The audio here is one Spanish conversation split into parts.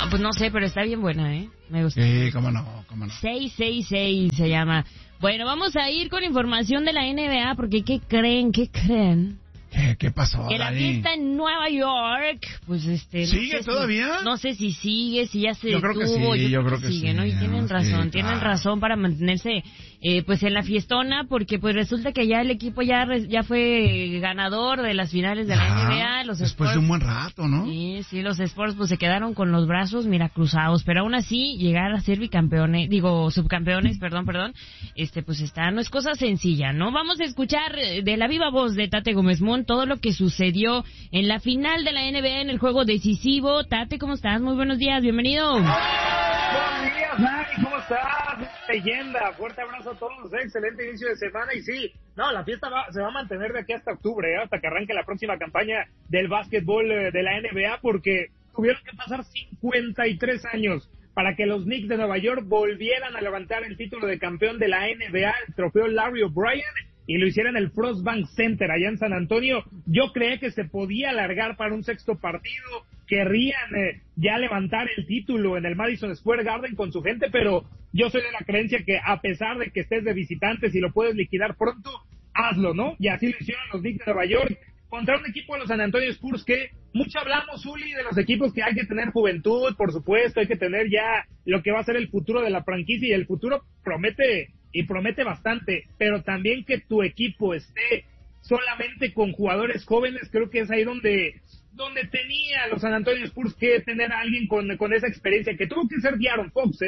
pues no sé, pero está bien buena, ¿eh? Me gusta. Sí, cómo no. 666 se llama. Bueno, vamos a ir con información de la NBA, porque ¿qué creen? ¿Qué pasó? Que la fiesta en Nueva York, pues ¿Sigue todavía? No sé si sigue, si ya se yo creo detuvo. Que sí, yo creo que sigue, sí, ¿no? Y tienen razón, sí, claro. razón para mantenerse pues en la fiestona, porque pues resulta que ya el equipo ya fue ganador de las finales de la NBA. Los después Spurs, de un buen rato, ¿no? Sí, los Spurs pues se quedaron con los brazos, mira, cruzados, pero aún así llegar a ser subcampeones, perdón, pues no es cosa sencilla, ¿no? Vamos a escuchar de la viva voz de Tate Gómez Mont todo lo que sucedió en la final de la NBA en el juego decisivo. Tate, ¿cómo estás? Muy buenos días, bienvenido. Buenos días, Mari, ¿cómo estás? Leyenda, fuerte abrazo a todos, excelente inicio de semana. Y sí, la fiesta se va a mantener de aquí hasta octubre, hasta que arranque la próxima campaña del básquetbol de la NBA, porque tuvieron que pasar 53 años para que los Knicks de Nueva York volvieran a levantar el título de campeón de la NBA, el trofeo Larry O'Brien, y lo hicieron en el Frost Bank Center allá en San Antonio. Yo creía que se podía alargar para un sexto partido, querrían ya levantar el título en el Madison Square Garden con su gente, pero yo soy de la creencia que a pesar de que estés de visitantes y lo puedes liquidar pronto, hazlo, ¿no? Y así lo hicieron los Knicks de Nueva York contra un equipo de los San Antonio Spurs que mucho hablamos, Uli, de los equipos que hay que tener juventud, por supuesto, hay que tener ya lo que va a ser el futuro de la franquicia, y el futuro promete bastante, pero también que tu equipo esté solamente con jugadores jóvenes, creo que es ahí donde tenía los San Antonio Spurs que tener a alguien con esa experiencia, que tuvo que ser De'Aaron Fox,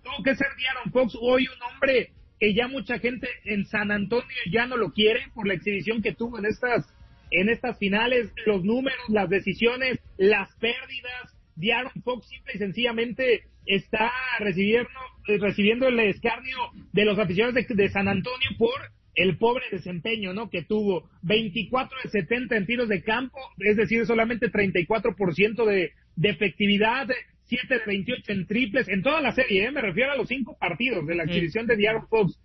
hoy un hombre que ya mucha gente en San Antonio ya no lo quiere por la exhibición que tuvo en estas finales, los números, las decisiones, las pérdidas. De'Aaron Fox simple y sencillamente está recibiendo el escarnio de los aficionados de San Antonio por el pobre desempeño, ¿no?, que tuvo. 24 de 70 en tiros de campo, es decir, solamente 34% de efectividad, 7 de 28 en triples, en toda la serie, me refiero a los 5 partidos de la exhibición de De'Aaron Fox.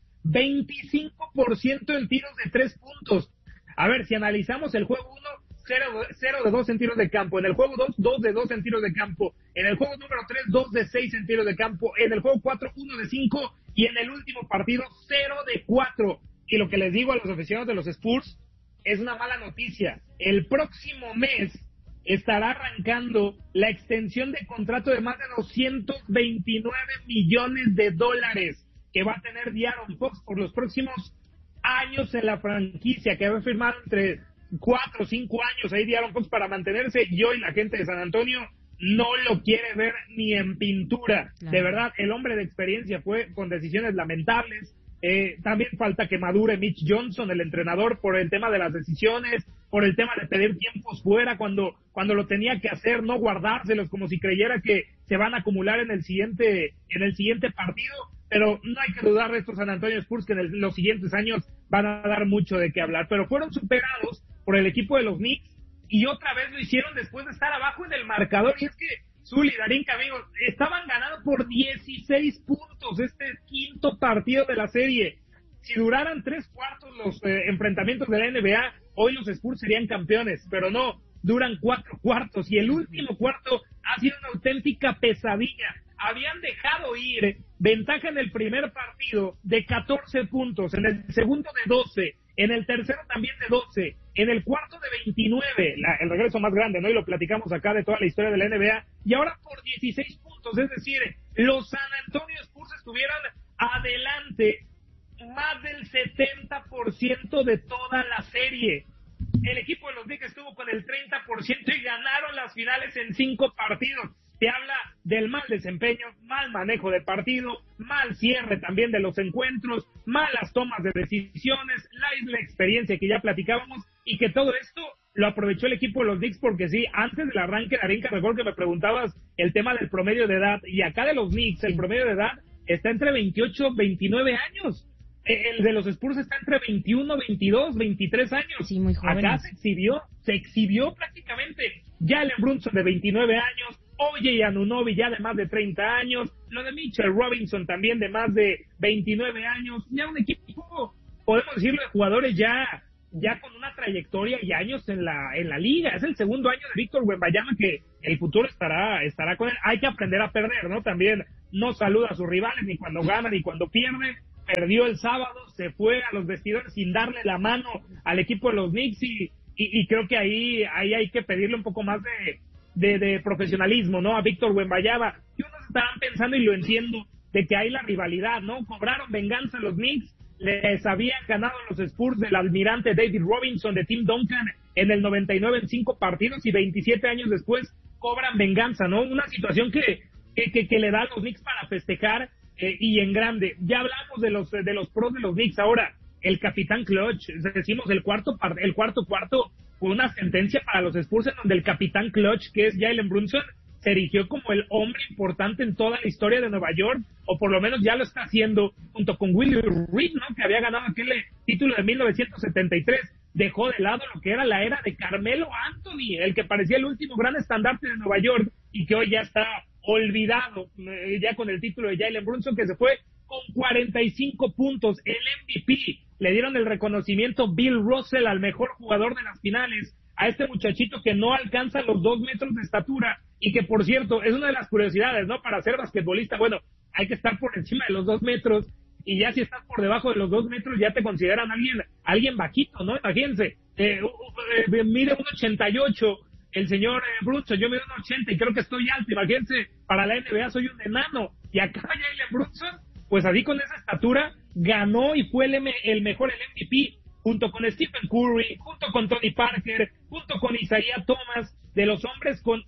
25% en tiros de 3 puntos. A ver, si analizamos el juego 1, 0 de 2 en tiros de campo. En el juego 2, 2 de 2 en tiros de campo. En el juego número 3, 2 de 6 en tiros de campo. En el juego 4, 1 de 5. Y en el último partido, 0 de 4. Y lo que les digo a los aficionados de los Spurs es una mala noticia. El próximo mes estará arrancando la extensión de contrato de más de $229 millones que va a tener De'Aaron Fox por los próximos años en la franquicia, que va a firmar entre 4 o 5 años ahí De'Aaron Fox para mantenerse, y hoy la gente de San Antonio no lo quiere ver ni en pintura. Claro. De verdad, el hombre de experiencia fue con decisiones lamentables. También falta que madure Mitch Johnson, el entrenador, por el tema de las decisiones, por el tema de pedir tiempos fuera cuando lo tenía que hacer, no guardárselos como si creyera que se van a acumular en el siguiente partido. Pero no hay que dudar de estos San Antonio Spurs, que en los siguientes años van a dar mucho de qué hablar. Pero fueron superados por el equipo de los Knicks, y otra vez lo hicieron después de estar abajo en el marcador. Y es que, Zuli, Darín, amigos, estaban ganando por 16 puntos este quinto partido de la serie. Si duraran 3 cuartos los enfrentamientos de la NBA, hoy los Spurs serían campeones, pero no, duran 4 cuartos, y el último cuarto ha sido una auténtica pesadilla. Habían dejado ir ventaja en el primer partido de 14 puntos, en el segundo de 12, en el tercero también de 12, en el cuarto de 29, el regreso más grande, ¿no? Y lo platicamos acá de toda la historia de la NBA, y ahora por 16 puntos, es decir, los San Antonio Spurs estuvieron adelante más del 70% de toda la serie. El equipo de los Knicks estuvo con el 30% y ganaron las finales en 5 partidos. Te habla del mal desempeño, mal manejo de partido, mal cierre también de los encuentros, malas tomas de decisiones, la experiencia que ya platicábamos, y que todo esto lo aprovechó el equipo de los Knicks, porque sí, antes del arranque, Darinka, mejor que me preguntabas el tema del promedio de edad, y acá de los Knicks el promedio de edad está entre 28 y 29 años. El de los Spurs está entre 21, 22, 23 años. Sí, muy jóvenes. Acá se exhibió prácticamente. Jalen Brunson de 29 años, O.J. Anunoby ya de más de 30 años, lo de Mitchell Robinson también de más de 29 años, ya un equipo, podemos decirlo, de jugadores ya con una trayectoria y años en la liga. Es el segundo año de Víctor Wembanyama que el futuro estará con él. Hay que aprender a perder, ¿no? También no saluda a sus rivales ni cuando gana ni cuando pierde. Perdió el sábado, se fue a los vestidores sin darle la mano al equipo de los Knicks y creo que ahí hay que pedirle un poco más de profesionalismo, ¿no? A Víctor Wembanyama. Y unos estarán pensando, y lo entiendo, de que hay la rivalidad, ¿no? Cobraron venganza los Knicks, les habían ganado los Spurs del almirante David Robinson, de Tim Duncan, en el 99 en 5 partidos, y 27 años después cobran venganza, ¿no? Una situación que le da a los Knicks para festejar, y en grande. Ya hablamos de los pros de los Knicks. Ahora, el capitán clutch, decimos el cuarto cuarto, fue una sentencia para los Spurs en donde el capitán clutch, que es Jalen Brunson, se erigió como el hombre importante en toda la historia de Nueva York, o por lo menos ya lo está haciendo, junto con Willie Reed, ¿no? Que había ganado aquel título de 1973. Dejó de lado lo que era la era de Carmelo Anthony, el que parecía el último gran estandarte de Nueva York, y que hoy ya está olvidado, ya con el título de Jalen Brunson, que se fue con 45 puntos, el MVP. Le dieron el reconocimiento Bill Russell al mejor jugador de las finales, a este muchachito que no alcanza los 2 metros de estatura, y que, por cierto, es una de las curiosidades, ¿no? Para ser basquetbolista, bueno, hay que estar por encima de los 2 metros, y ya si estás por debajo de los 2 metros ya te consideran alguien bajito, ¿no? Imagínense, mide 1.88 el señor Brunson, yo mido 1.80 y creo que estoy alto. Imagínense, para la NBA soy un enano, y acá Jalen Brunson, pues así con esa estatura, ganó y fue el mejor, el MVP, junto con Stephen Curry, junto con Tony Parker, junto con Isaiah Thomas, de los hombres con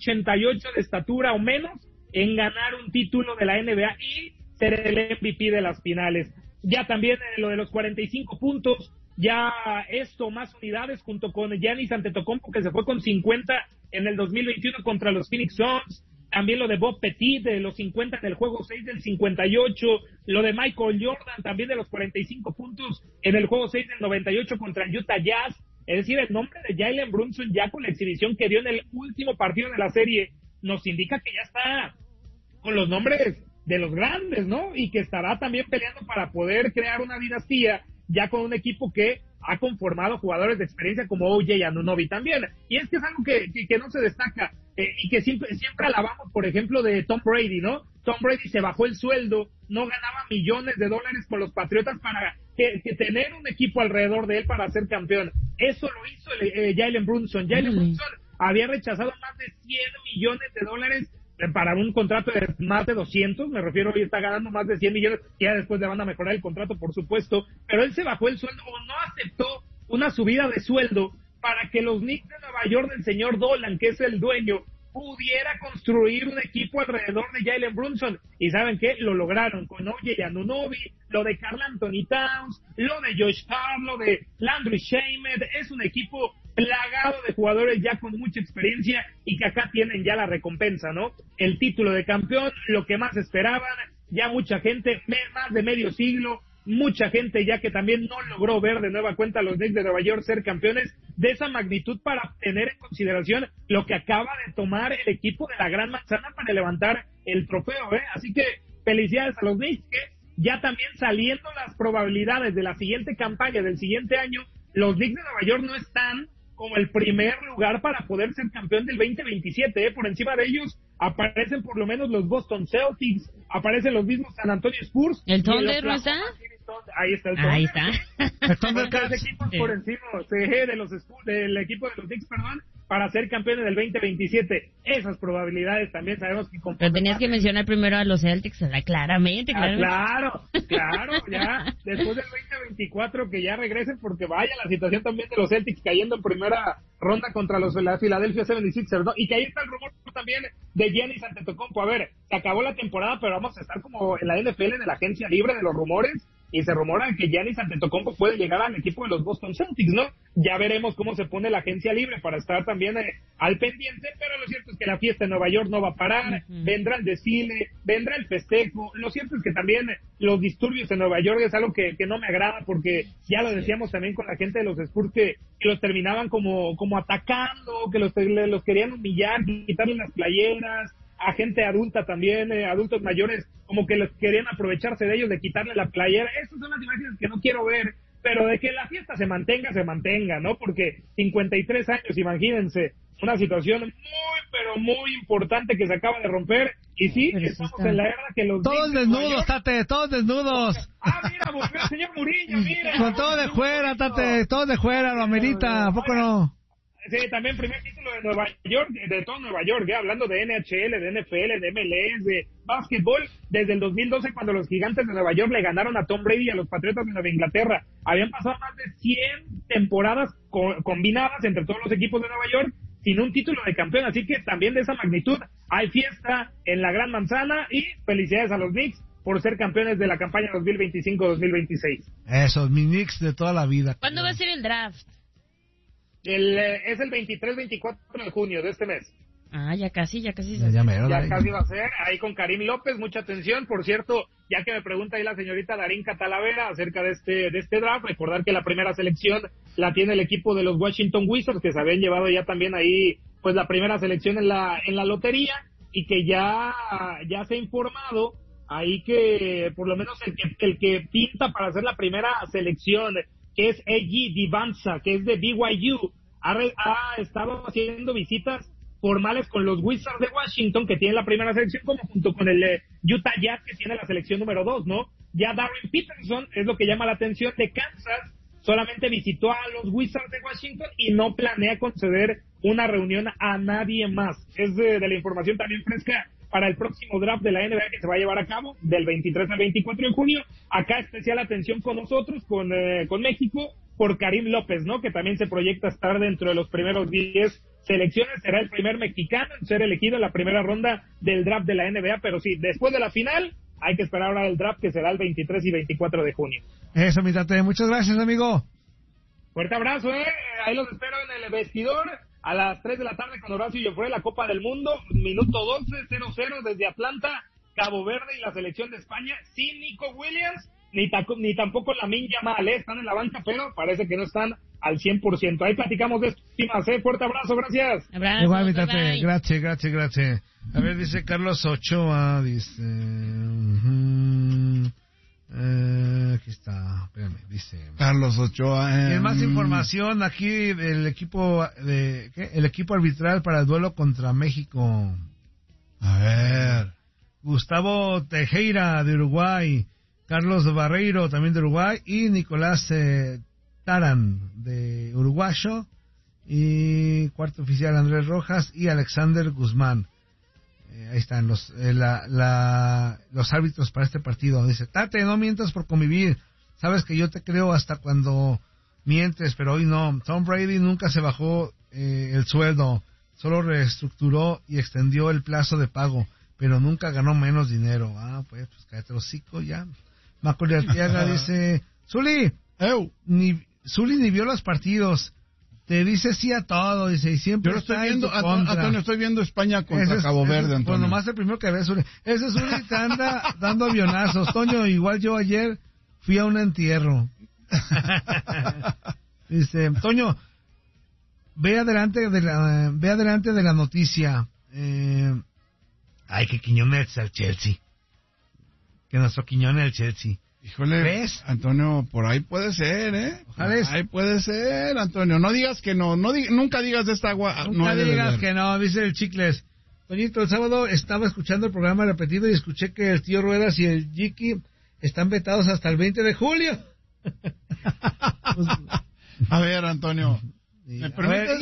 1.88 de estatura o menos, en ganar un título de la NBA y ser el MVP de las finales. Ya también lo de los 45 puntos, ya esto, más unidades, junto con Giannis Antetokounmpo, que se fue con 50 en el 2021 contra los Phoenix Suns. También lo de Bob Petit, de los 50 en el juego 6 del 58. Lo de Michael Jordan, también de los 45 puntos en el juego 6 del 98 contra el Utah Jazz. Es decir, el nombre de Jalen Brunson, ya con la exhibición que dio en el último partido de la serie, nos indica que ya está con los nombres de los grandes, ¿no? Y que estará también peleando para poder crear una dinastía, ya con un equipo que ha conformado jugadores de experiencia como O.J. Anunoby también. Y es que es algo que no se destaca, y que siempre alabamos, por ejemplo, de Tom Brady, ¿no? Tom Brady se bajó el sueldo, no ganaba millones de dólares con los Patriotas para que tener un equipo alrededor de él para ser campeón. Eso lo hizo Jalen Brunson. Jalen Brunson había rechazado más de 100 millones de dólares para un contrato de más de 200, me refiero, hoy está ganando más de 100 millones, y ya después le van a mejorar el contrato, por supuesto, pero él se bajó el sueldo, o no aceptó una subida de sueldo, para que los Knicks de Nueva York del señor Dolan, que es el dueño, pudiera construir un equipo alrededor de Jalen Brunson. Y ¿saben qué? Lo lograron con O.J. Anunoby, lo de Karl Anthony Towns, lo de Josh Hart, lo de Landry Shamet. Es un equipo plagado de jugadores ya con mucha experiencia, y que acá tienen ya la recompensa, ¿no? El título de campeón, lo que más esperaban, ya mucha gente, más de medio siglo, mucha gente ya que también no logró ver de nueva cuenta a los Knicks de Nueva York ser campeones de esa magnitud, para tener en consideración lo que acaba de tomar el equipo de la Gran Manzana para levantar el trofeo, ¿eh? Así que felicidades a los Knicks, que ya también saliendo las probabilidades de la siguiente campaña del siguiente año, los Knicks de Nueva York no están como el primer lugar para poder ser campeón del 2027, ¿eh? Por encima de ellos aparecen por lo menos los Boston Celtics, aparecen los mismos San Antonio Spurs. ¿El Thunder no está? Ahí está el Thunder. Ahí está. El Thunder Tres equipos por encima de los Spurs, del equipo de los Knicks, perdón, para ser campeones del 2027. Esas probabilidades también sabemos que... Pero tenías que mencionar primero a los Celtics, claramente. Claro, ya después del 2024 que ya regresen, porque vaya la situación también de los Celtics cayendo en primera ronda contra la Philadelphia 76ers, ¿no? Y que ahí está el rumor también de Giannis Antetokounmpo. A ver, se acabó la temporada, pero vamos a estar como en la NFL, de la agencia libre de los rumores, y se rumora que Giannis Antetokounmpo puede llegar al equipo de los Boston Celtics, ¿no? Ya veremos cómo se pone la agencia libre para estar también al pendiente, pero lo cierto es que la fiesta en Nueva York no va a parar, vendrá el desfile, vendrá el festejo. Lo cierto es que también los disturbios en Nueva York es algo que no me agrada, porque ya lo decíamos también con la gente de los Spurs, que los terminaban como atacando, que los querían humillar, quitarle las playeras, a gente adulta también, adultos mayores, como que les querían aprovecharse de ellos, de quitarle la playera. Esas son las imágenes que no quiero ver, pero de que la fiesta se mantenga, ¿no? Porque 53 años, imagínense, una situación muy, pero muy importante que se acaba de romper. Y sí, estamos en la era que los... Todos desnudos, Tate, todos desnudos. Mira, volvió el señor Murillo, mira. Con todo de fuera, Tate, todo de fuera, lo amerita, ¿a poco no? Sí, también primer título de Nueva York, de todo Nueva York, hablando de NHL, de NFL, de MLS, de básquetbol, desde el 2012 cuando los Gigantes de Nueva York le ganaron a Tom Brady y a los Patriotas de Nueva Inglaterra. Habían pasado más de 100 temporadas combinadas entre todos los equipos de Nueva York sin un título de campeón, así que también de esa magnitud hay fiesta en la Gran Manzana y felicidades a los Knicks por ser campeones de la campaña 2025-2026. Esos, mis Knicks de toda la vida. ¿Cuándo va a ser el draft? Es el 23-24 de junio de este mes. Ya casi. Ya casi va a ser, ahí con Karim López, mucha atención. Por cierto, ya que me pregunta ahí la señorita Darinka Talavera acerca de este draft, recordar que la primera selección la tiene el equipo de los Washington Wizards, que se habían llevado ya también ahí, pues la primera selección en la lotería, y que ya se ha informado ahí que por lo menos el que pinta para hacer la primera selección, que es Eji Divanza, que es de BYU, ha estado haciendo visitas formales con los Wizards de Washington, que tienen la primera selección, como junto con el Utah Jazz, que tiene la selección número 2, ¿no? Ya Darren Peterson, es lo que llama la atención, de Kansas, solamente visitó a los Wizards de Washington y no planea conceder una reunión a nadie más. Es de la información también fresca para el próximo draft de la NBA que se va a llevar a cabo del 23 al 24 de junio. Acá especial atención con nosotros, con México, por Karim López, ¿no? Que también se proyecta estar dentro de los primeros 10 selecciones. Será el primer mexicano en ser elegido en la primera ronda del draft de la NBA, pero sí, después de la final hay que esperar ahora el draft, que será el 23 y 24 de junio. Eso, mi Tate, muchas gracias, amigo. Fuerte abrazo, ahí los espero en el vestidor a las 3 de la tarde con Horacio Joffre, la Copa del Mundo, minuto 12, 0-0 desde Atlanta, Cabo Verde y la selección de España, sin Nico Williams, ni tampoco Lamine Yamal, están en la banca, pero parece que no están al 100%. Ahí platicamos de esto y más, fuerte abrazo, gracias. Abrazo, igual, mi Tate, gracias. A ver, dice Carlos Ochoa, dice... aquí está, espérame, dice Carlos Ochoa. Y más información aquí del equipo el equipo arbitral para el duelo contra México. A ver. Gustavo Tejera de Uruguay, Carlos Barreiro también de Uruguay y Nicolás Taran de uruguayo, y cuarto oficial Andrés Rojas y Alexander Guzmán. Ahí están los árbitros para este partido. Dice: Tate, no mientas por convivir. Sabes que yo te creo hasta cuando mientes, pero hoy no. Tom Brady nunca se bajó el sueldo, solo reestructuró y extendió el plazo de pago, pero nunca ganó menos dinero. Pues cállate los hocico ya. Macaulay Arteaga dice: Zuli ni vio los partidos. Te dice sí a todo, dice, y siempre yo estoy viendo, Antonio, estoy viendo España contra Cabo Verde, Antonio. Bueno, nomás el primero que ve, Zuli. Ese Zuli te anda dando avionazos. Toño, igual yo ayer fui a un entierro. Dice, Toño, ve adelante de la noticia. Que Quiñones al Chelsea. Que nuestro Quiñones al Chelsea. Híjole, ¿ves? Antonio, por ahí puede ser, Ojalá ahí puede ser, Antonio. No digas que no, nunca digas de esta agua. Nunca digas que no, dice el Chicles. Toñito, el sábado estaba escuchando el programa repetido y escuché que el tío Ruedas y el Jiki están vetados hasta el 20 de julio. Pues, a ver, Antonio. ¿Me permites?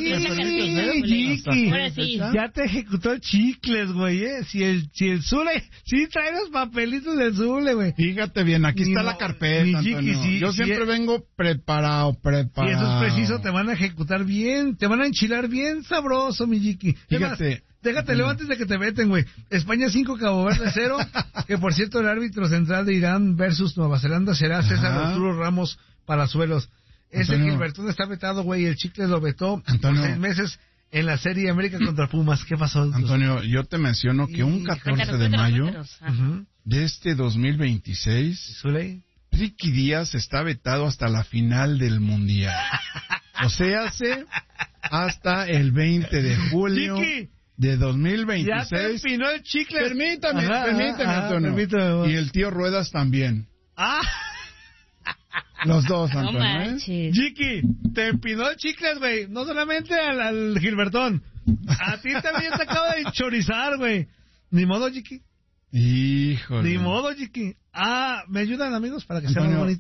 Jiki, ya te ejecutó el Chicles, güey, Si el Zule, sí trae los papelitos del Zule, güey. Fíjate bien, aquí está la carpeta, Antonio. Yo siempre vengo preparado. Si eso es preciso, te van a ejecutar bien, te van a enchilar bien sabroso, mi Jiki. Fíjate. Déjatelo antes de que te veten, güey. España 5, Cabo Verde 0. Que por cierto, el árbitro central de Irán versus Nueva Zelanda será César Arturo Ramos Palazuelos. Ese Gilbertón está vetado, güey, el Chicles lo vetó por 6 meses en la Serie América contra Pumas. ¿Qué pasó? Antonio, yo te menciono que un 14 de mayo de este 2026, Ricky Díaz está vetado hasta la final del Mundial. O sea, hasta el 20 de julio de 2026. Ya terminó el Chicles. Permítame, Antonio. Permítame. Y el tío Ruedas también. Los dos, Antonio. No manches. Jiki, te empinó el chicles, güey. No solamente al Gilbertón. A ti también te acaba de chorizar, güey. Ni modo, Jiki. Híjole. Ni modo, Jiki. ¿Me ayudan, amigos, para que sea más bonito?